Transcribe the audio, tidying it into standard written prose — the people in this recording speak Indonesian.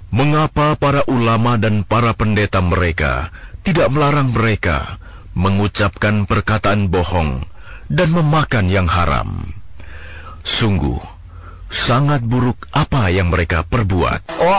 Mengapa para ulama dan para pendeta mereka tidak melarang mereka mengucapkan perkataan bohong dan memakan yang haram? Sungguh, sangat buruk apa yang mereka perbuat. Oh